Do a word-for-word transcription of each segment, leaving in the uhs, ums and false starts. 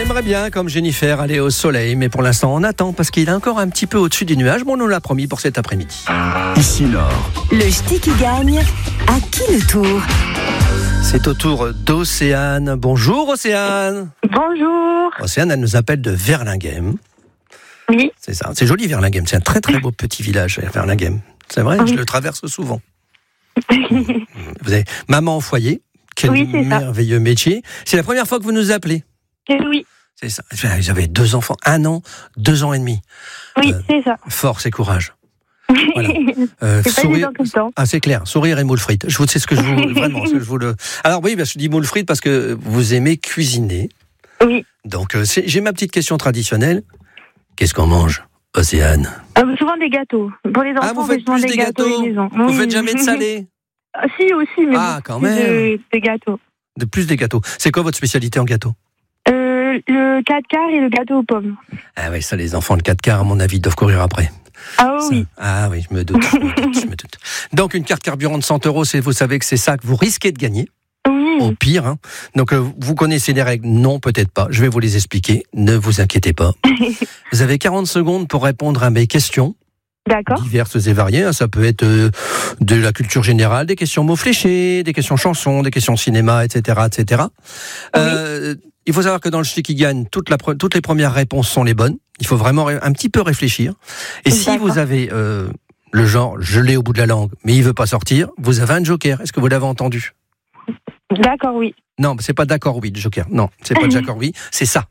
aimerait bien, comme Jennifer, aller au soleil, mais pour l'instant, on attend parce qu'il est encore un petit peu au-dessus des nuages. Bon, on nous l'a promis pour cet après-midi. Ici Nord. Le ch'ti qui gagne, à qui le tour? C'est au tour d'Océane. Bonjour Océane. Bonjour. Océane, elle nous appelle de Verlinghem. Oui. C'est ça, c'est joli Verlinghem. C'est un très très beau petit village, Verlinghem. C'est vrai, Oui. je le traverse souvent. Vous avez maman au foyer. Quel Oui, c'est ça. merveilleux métier. C'est la première fois que vous nous appelez. Oui. C'est ça. Vous avez deux enfants, un an, deux ans et demi. Oui, Euh, c'est ça. Force et courage. Voilà. Euh, C'est pas évident tout le temps. Ah, c'est clair. Sourire et moule frites. Je vous, c'est ce que je vous, vraiment, ce que je vous le. Alors oui, bah, je dis moule frites parce que vous aimez cuisiner. Oui. Donc, euh, c'est, j'ai ma petite question traditionnelle. Qu'est-ce qu'on mange, Océane? Ah, souvent des gâteaux. Pour les enfants, Ah, vous on fait faites souvent plus des des gâteaux. gâteaux. à la maison. Vous Oui. faites jamais de salé? Ah, si, aussi, mais Ah, bon, quand plus même. de- des gâteaux. De plus des gâteaux. C'est quoi votre spécialité en gâteau? Euh, le quatre quarts et le gâteau aux pommes. Ah oui, ça, les enfants de quatre quarts, à mon avis, doivent courir après. Ah Ça. oui. Ah oui, je me doute, je me doute, je me doute. Donc, une carte carburant de cent euros, c'est, vous savez que c'est ça que vous risquez de gagner. Oui. Au pire. Hein. Donc, euh, vous connaissez les règles? Non, peut-être pas. Je vais vous les expliquer. Ne vous inquiétez pas. Vous avez quarante secondes pour répondre à mes questions. D'accord. Diverses et variées. Ça peut être euh, de la culture générale, des questions mots fléchés, des questions chansons, des questions cinéma, et cetera, et cetera. Oui. Euh, il faut savoir que dans le ch'ti qui gagne, toute la, pre- toutes les premières réponses sont les bonnes. Il faut vraiment ré- un petit peu réfléchir. Et si D'accord. vous avez euh, le genre, je l'ai au bout de la langue, mais il veut pas sortir, vous avez un joker. Est-ce que vous l'avez entendu? D'accord, oui. Non, c'est pas d'accord oui, le joker. Non, c'est pas d'accord oui, c'est ça.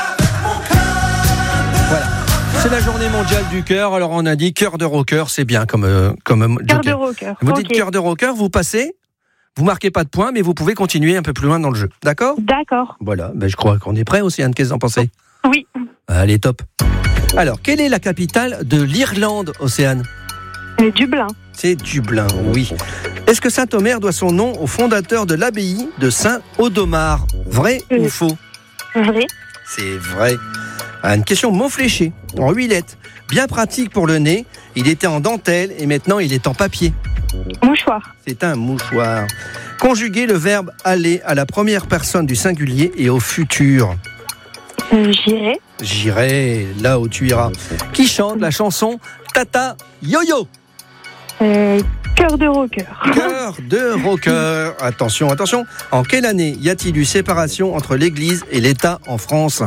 Voilà. C'est la journée mondiale du cœur. Alors on a dit cœur de rocker, c'est bien comme euh, comme euh, Cœur de joker. rocker. Vous Ok. dites cœur de rocker, vous passez, vous marquez pas de points, mais vous pouvez continuer un peu plus loin dans le jeu. D'accord? D'accord. Voilà, ben, je crois qu'on est prêt, Océane, qu'est-ce que vous en pensez? Oui. Allez, top. Alors, quelle est la capitale de l'Irlande, Océane? Euh, Dublin. C'est Dublin, oui. Est-ce que Saint-Omer doit son nom au fondateur de l'abbaye de Saint-Odomar? Vrai Euh. ou faux? Vrai. C'est vrai. Ah, une question mot fléché, en huit lettres. Bien pratique pour le nez. Il était en dentelle et maintenant il est en papier. Mouchoir. C'est un mouchoir. Conjuguer le verbe aller à la première personne du singulier et au futur. Euh, J'irai. J'irai là où tu iras. Qui chante la chanson Tata Yo-Yo? Euh, Cœur de rocker. Cœur de rocker. Attention, attention. En quelle année y a-t-il eu séparation entre l'Église et l'État en France?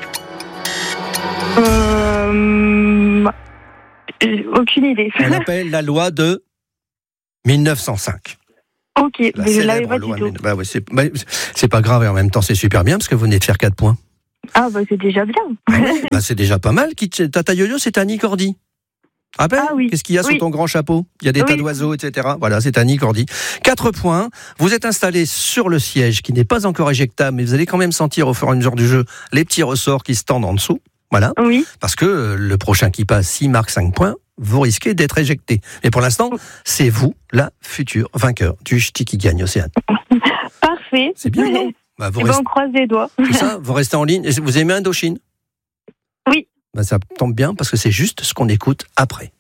Euh, euh, aucune idée. On appelle la loi de mille neuf cent cinq. Ok, La mais je l'avais célèbre pas loi du de tout. mille- bah ouais, c'est, bah, c'est pas grave et en même temps c'est super bien parce que vous venez de faire quatre points. Ah bah c'est déjà bien. Bah, c'est déjà pas mal. Qui- Tata Yo-Yo, c'est Annie Cordy. Rappelle? Ah oui. Qu'est-ce qu'il y a Oui. sous ton grand chapeau? Il y a des tas Oui. d'oiseaux, et cetera. Voilà, c'est Annie Cordy. Quatre points. Vous êtes installé sur le siège qui n'est pas encore éjectable, mais vous allez quand même sentir au fur et à mesure du jeu les petits ressorts qui se tendent en dessous. Voilà. Oui. Parce que euh, le prochain qui passe, s'il marque cinq points, vous risquez d'être éjecté. Mais pour l'instant, c'est vous, la future vainqueur du ch'ti qui gagne, Océane. Parfait. C'est bien, non? Bah, vous Eh ben, restez, on croise les doigts. c'est ça, vous restez en ligne. Et vous aimez Indochine? Oui. Bah, ça tombe bien parce que c'est juste ce qu'on écoute après.